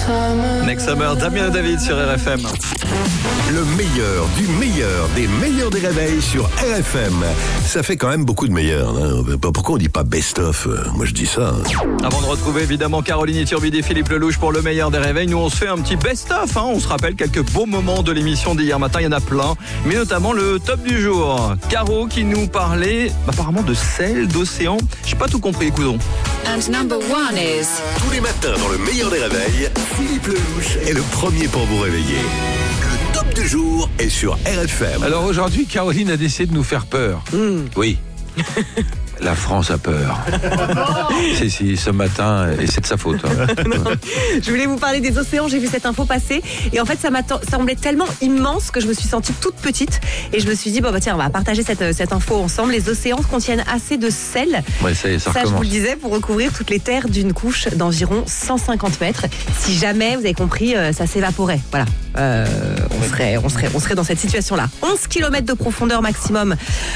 Next Summer, Damien David sur RFM. Le meilleur du meilleur des meilleurs des réveils sur RFM. Ça fait quand même beaucoup de meilleurs. Hein. Pourquoi on dit pas best-of? Moi je dis ça. Avant de retrouver évidemment Caroline Iturbide et Philippe Lelouch pour le meilleur des réveils, nous on se fait un petit best-of. Hein. On se rappelle quelques beaux moments de l'émission d'hier matin, il y en a plein. Mais notamment le top du jour. Caro qui nous parlait apparemment de sel, d'océan. J'ai pas tout compris, écoutons. And number one is... Tous les matins dans le meilleur des réveils, Philippe Lelouch est le premier pour vous réveiller. Le top du jour est sur RFM. Alors aujourd'hui, Caroline a décidé de nous faire peur. Oui. La France a peur. Si, ce matin, et c'est de sa faute. Hein. Je voulais vous parler des océans, j'ai vu cette info passer et en fait ça m'a semblé tellement immense que je me suis sentie toute petite et je me suis dit tiens, on va partager cette info ensemble. Les océans contiennent assez de sel, Ouais, ça je vous le disais, pour recouvrir toutes les terres d'une couche d'environ 150 mètres. Si jamais, vous avez compris, ça s'évaporait, voilà. On serait dans cette situation-là. 11 km de profondeur maximum,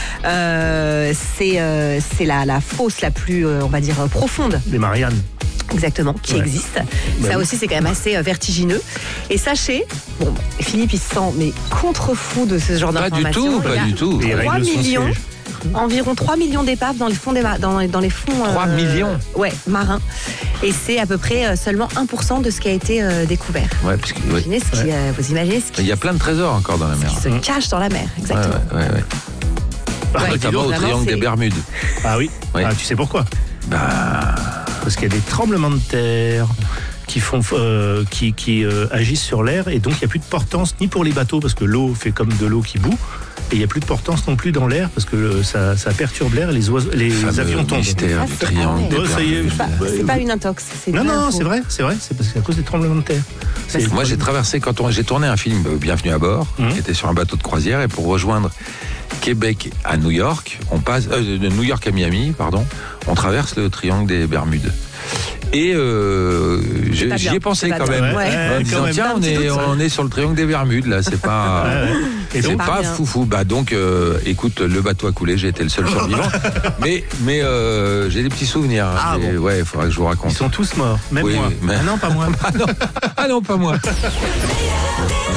c'est la fosse la plus, on va dire, profonde. Les Mariannes. Exactement, qui existe. Ça aussi, c'est quand même assez vertigineux. Et sachez, Philippe, il se sent contre-fou de ce genre d'informations. Pas du tout. 3 millions, environ 3 millions d'épaves dans les fonds, dans les fonds 3 millions marins. Et c'est à peu près seulement 1% de ce qui a été découvert. Ouais, parce que, vous imaginez ce qui il y a plein de trésors encore dans la mer. se cache dans la mer, exactement. Ouais. Notamment au triangle des Bermudes. Ah oui, Oui. Tu sais pourquoi? Parce qu'il y a des tremblements de terre qui agissent sur l'air et donc il n'y a plus de portance ni pour les bateaux parce que l'eau fait comme de l'eau qui bout et il n'y a plus de portance non plus dans l'air parce que ça perturbe l'air et les avions tombent. Mystère du triangle des Ça y est. Bermudes. C'est pas une intox. Non, c'est vrai, c'est parce que c'est à cause des tremblements de terre. Moi j'ai traversé, j'ai tourné un film Bienvenue à bord, qui était sur un bateau de croisière et pour rejoindre Québec à New York, on passe de New York à Miami, on traverse le triangle des Bermudes. Et j'y ai pensé quand même. En disant tiens, on est sur le triangle des Bermudes là, c'est pas Et c'est donc, pas foufou. Donc écoute, le bateau a coulé, j'ai été le seul survivant. mais j'ai des petits souvenirs. Ouais, il faudra que je vous raconte. ils sont tous morts, même moi. Mais... Ah non, pas moi. Ah non, pas moi.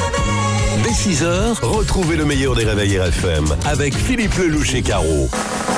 Dès 6h, retrouvez le meilleur des réveils RFM avec Philippe Lelouch et Caro.